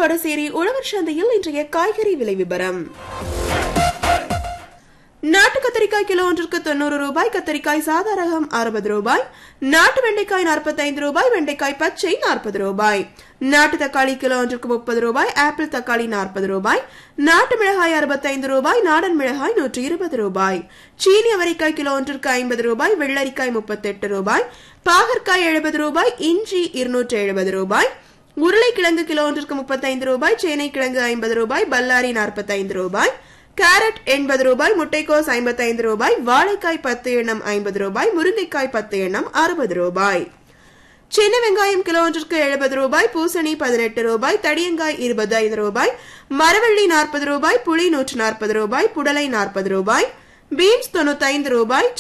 வடசேரி உழவர் சந்தையில் இன்றைய காய்கறி விலை விபரம். நாட்டு கத்தரிக்காய் கிலோ ஒன்றிற்கு 90 ரூபாய், கத்தரிக்காய் சாதா ரகம் 60 ரூபாய், நாட்டு வெண்டைக்காய் 45 ரூபாய், வெண்டைக்காய் பச்சை 40 ரூபாய், நாட்டு தக்காளி கிலோ ஒன்றிற்கு 30 ரூபாய், ஆப்பிள் தக்காளி 40 ரூபாய், நாட்டு மிளகாய் 65 ரூபாய், நாடன் மிளகாய் 120 ரூபாய், சீனி அவரைக்காய் கிலோ ஒன்றிற்கு 50 ரூபாய், வெள்ளரிக்காய் 38 ரூபாய், பாகற்காய் 70 ரூபாய், இஞ்சி 270 ரூபாய், உருளைக்கிழங்கு கிலோ ஒன்றிற்கு 35 ரூபாய், சேனை கிழங்கு 50 ரூபாய், பல்லாரி 45 ரூபாய், கேரட் 80 ரூபாய், முட்டைக்கோஸ் 55 ரூபாய், வாழைக்காய் 10 எண்ணம் 50 ரூபாய், முருங்கைக்காய் 10 எண்ணம் 60 ரூபாய், சின்ன வெங்காயம் கிலோ ஒன்றிற்கு 70 ரூபாய், பூசணி 18 ரூபாய், தடியங்காய் 25 ரூபாய், மரவள்ளி 40 ரூபாய், புளி 140 ரூபாய், புடலை 40 ரூபாய், பீன்ஸ் 95 ரூபாய்,